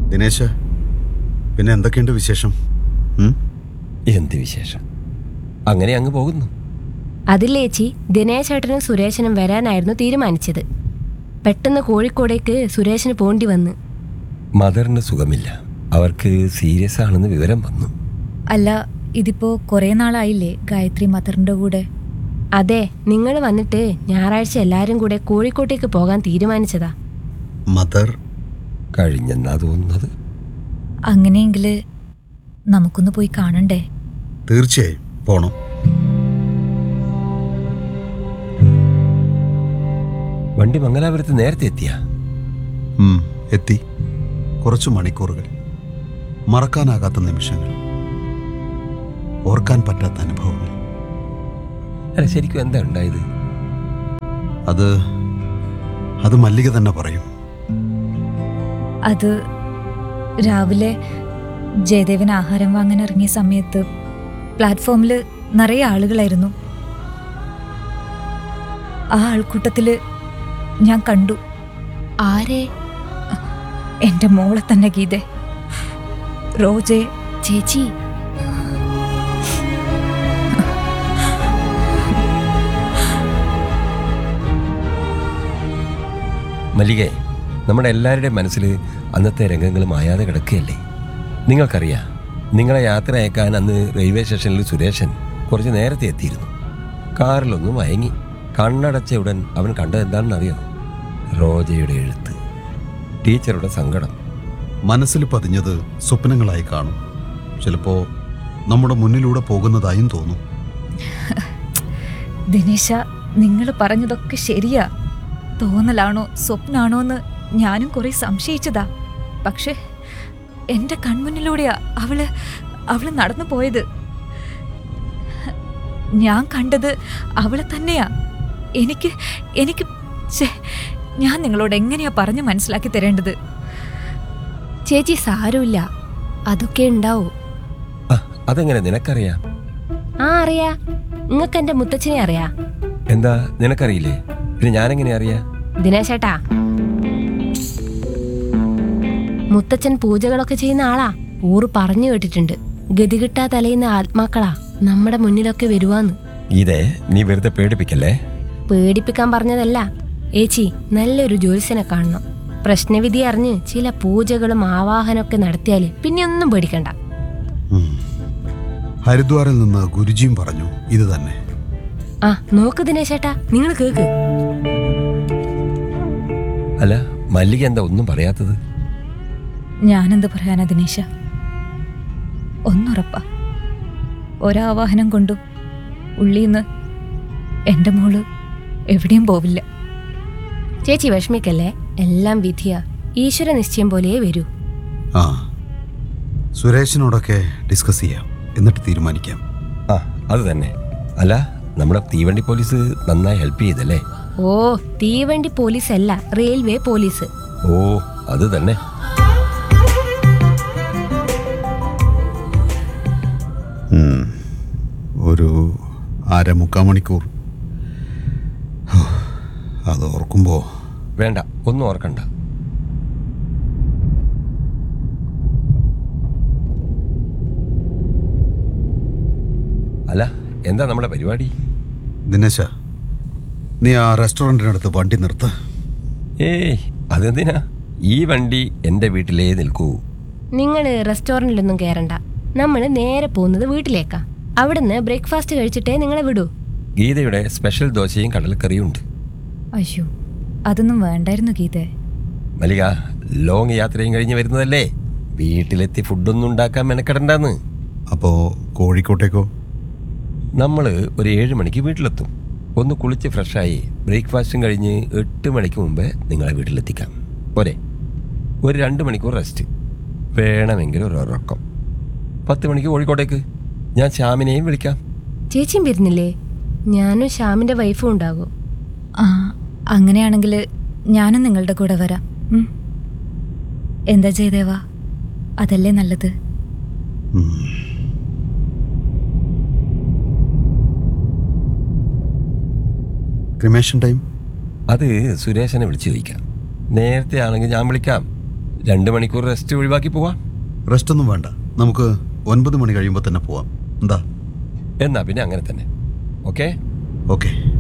ദിനേശ്, പിന്നെ എന്തൊക്കെയുണ്ട് വിശേഷം? എന്ത് വിശേഷം? അങ്ങനെ അങ്ങ് പോകുന്നു. അതിലേച്ചി, ദിനേശേട്ടനും സുരേഷനും വരാനായിരുന്നു തീരുമാനിച്ചത്. പെട്ടെന്ന് കോഴിക്കോടേക്ക് സുരേഷിന് പോണ്ടി വന്ന്. മദറിന് സുഖമില്ല. അവർക്ക് സീരിയസ് ആണെന്ന് വിവരം വന്നു. അല്ല, ഇതിപ്പോ കുറെ നാളായില്ലേ ഗായത്രി മദറിന്റെ കൂടെ? അതെ, നിങ്ങൾ വന്നിട്ട് ഞായറാഴ്ച എല്ലാരും കൂടെ കോഴിക്കോട്ടേക്ക് പോകാൻ തീരുമാനിച്ചതാ. മദർ കഴിഞ്ഞെന്നാ തോന്നുന്നത്. അങ്ങനെയെങ്കില് നമുക്കൊന്ന് പോയി കാണണ്ടേ? തീർച്ചയായും പോണം. വണ്ടി മംഗലാപുരത്ത് നേരത്തെ എത്തിയ? എത്തി. കുറച്ചു മണിക്കൂറുകൾ, മറക്കാനാകാത്ത നിമിഷങ്ങൾ, ഓർക്കാൻ പറ്റാത്ത അനുഭവങ്ങൾ. അല്ല, ശരിക്കും എന്താ ഉണ്ടായത്? അത് മല്ലിക തന്നെ പറയും. അത് രാവിലെ ജയദേവൻ ആഹാരം വാങ്ങാൻ ഇറങ്ങിയ സമയത്ത് പ്ലാറ്റ്ഫോമിൽ നിറയെ ആളുകളായിരുന്നു. ആ ആൾക്കൂട്ടത്തില് ഞാൻ കണ്ടു. ആരെ? എന്റെ മോളെ തന്നെ, ഗീതേ, റോജെ. ചേച്ചി, മല്ലികേ, നമ്മുടെ എല്ലാവരുടെയും മനസ്സിൽ അന്നത്തെ രംഗങ്ങൾ മായാതെ കിടക്കുകയല്ലേ? നിങ്ങൾക്കറിയാം, നിങ്ങളെ യാത്ര അയക്കാൻ അന്ന് റെയിൽവേ സ്റ്റേഷനിൽ സുരേഷൻ കുറച്ച് നേരത്തെ എത്തിയിരുന്നു. കാറിലൊന്ന് മയങ്ങി. കണ്ണടച്ച ഉടൻ അവൻ കണ്ടത് എന്താണെന്നറിയോ? റോജയുടെ എഴുത്ത്, ടീച്ചറുടെ സങ്കടം. മനസ്സിൽ പതിഞ്ഞത് സ്വപ്നങ്ങളായി കാണും. ചിലപ്പോ നമ്മുടെ മുന്നിലൂടെ പോകുന്നതായും തോന്നും. ദിനേശ, നിങ്ങൾ പറഞ്ഞതൊക്കെ ശരിയാ. തോന്നലാണോ സ്വപ്നാണോ എന്ന് ഞാനും കുറെ സംശയിച്ചതാ. പക്ഷെ എന്റെ കൺമുന്നിലൂടെയാ അവള് നടന്നു പോയത്. ഞാൻ കണ്ടത് അവളെ തന്നെയാ. എനിക്ക് ഞാൻ നിങ്ങളോട് എങ്ങനെയാ പറഞ്ഞു മനസ്സിലാക്കി തരേണ്ടത്? ചേച്ചി സാരമില്ല, അതൊക്കെ ഉണ്ടാവും. അതെങ്ങനെ നിനക്കറിയാം? അറിയാ. നിങ്ങൾക്ക് എന്റെ മുത്തച്ഛനെ അറിയാ. എന്താ, നിനക്കറിയില്ലേ? പിന്നെ ഞാനെങ്ങനെ അറിയാ? ദിനേശേട്ടാ, മുത്തച്ഛൻ പൂജകളൊക്കെ ചെയ്യുന്ന ആളാ. ഊറ് പറഞ്ഞു കേട്ടിട്ടുണ്ട്. ഗതികിട്ടാ തലയുന്ന ആത്മാക്കളാ നമ്മുടെ മുന്നിലൊക്കെ വരുവാന്ന്. ഇതേ, നീ വെറുതെ പേടിപ്പിക്കല്ലേ. പേടിപ്പിക്കാൻ പറഞ്ഞതല്ല ഏച്ചി, നല്ലൊരു ജ്യോത്സ്യനെ കാണണം. പ്രശ്നവിധി അറിഞ്ഞ് ചില പൂജകളും ആവാഹനമൊക്കെ നടത്തിയാല് പിന്നെ ഒന്നും പേടിക്കണ്ട. ഹരിദ്വാറിൽ നിന്ന് ഗുരുജിയും പറഞ്ഞു ഇത് തന്നെ. നോക്ക് ദിനേശേട്ടാ, നിങ്ങൾ കേക്ക്. അല്ല, മല്ലിക എന്താ ഒന്നും പറയാത്തത്? ഞാനെന്ത് പറയാനാ ദിനേശ? ഒന്നുറപ്പാ, ഒരാവാഹനം കൊണ്ടും ഉള്ളീന്ന് എന്റെ മോള് എവിടെയും പോവില്ല. ചേച്ചി വിഷമിക്കല്ലേ, എല്ലാം വിധിയാ. ഈശ്വര നിശ്ചയം പോലെ വരൂ. സുരേഷിനോടൊക്കെ ഡിസ്കസ് ചെയ്യാം, എന്നിട്ട് തീരുമാനിക്കാം. അത് തന്നെ. അല്ല, നമ്മുടെ തീവണ്ടി പോലീസ് നന്നായി ഹെൽപ്പ് ചെയ്തല്ലേ? തീവണ്ടി പോലീസ് അല്ല, റെയിൽവേ പോലീസ്. അത് തന്നെ. ഒരു 1/2-3 മണിക്കൂർ. അത് ഓർക്കുമ്പോ വേണ്ട, ഒന്നും ഓർക്കണ്ട. അല്ല, എന്താ നമ്മുടെ പരിപാടി? ദിനേശ, നീ ആ റെസ്റ്റോറൻറ്റിനടുത്ത് വണ്ടി നിർത്ത്. അതെന്തിനാ? ഈ വണ്ടി എൻ്റെ വീട്ടിലേ നിൽക്കൂ. നിങ്ങൾ റെസ്റ്റോറൻറ്റിലൊന്നും കയറണ്ട. നമ്മൾ നേരെ പോകുന്നത് വീട്ടിലേക്കാ. അവിടുന്ന് ബ്രേക്ക്ഫാസ്റ്റ് കഴിച്ചിട്ടേ നിങ്ങളെ വിടൂ. ഗീതയുടെ സ്പെഷ്യൽ ദോശയും കടലക്കറിയും ഉണ്ട്. അയ്യോ, അതൊന്നും വേണ്ടായിരുന്നു ഗീതേ. മല്ലിക, ലോങ് യാത്രയും കഴിഞ്ഞ് വരുന്നതല്ലേ, വീട്ടിലെത്തി ഫുഡൊന്നും ഉണ്ടാക്കാൻ മെനക്കെടണ്ടെന്ന്. അപ്പോ കോഴിക്കോട്ടേക്കോ? നമ്മൾ ഒരു 7 മണിക്ക് വീട്ടിലെത്തും. ഒന്ന് കുളിച്ച് ഫ്രഷായി ബ്രേക്ക്ഫാസ്റ്റും കഴിഞ്ഞ് 8 മണിക്ക് മുമ്പേ നിങ്ങളെ വീട്ടിലെത്തിക്കാം. പോരെ? ഒരു 2 മണിക്കൂർ റെസ്റ്റ്, വേണമെങ്കിൽ ഒരു ഉറക്കം. 10 മണിക്ക് കോഴിക്കോട്ടേക്ക്. ഞാൻ ശ്യാമിനെയും വിളിക്കാം. ചേച്ചിയും വരുന്നില്ലേ? ഞാനും ശ്യാമിന്റെ വൈഫും ഉണ്ടാകും. അങ്ങനെയാണെങ്കിൽ ഞാനും നിങ്ങളുടെ കൂടെ വരാം. എന്താ ജയദേവാ, അതല്ലേ നല്ലത്? Cremation time? അത് സുരേഷനെ വിളിച്ചു ചോദിക്കാം. നേരത്തെ ആണെങ്കിൽ ഞാൻ വിളിക്കാം. 2 മണിക്കൂർ റെസ്റ്റ് ഒഴിവാക്കി പോവാം. റെസ്റ്റ് ഒന്നും വേണ്ട, നമുക്ക് 9 മണി കഴിയുമ്പോൾ തന്നെ പോവാം. എന്താ? എന്നാ പിന്നെ അങ്ങനെ തന്നെ. ഓക്കെ. ഓക്കെ.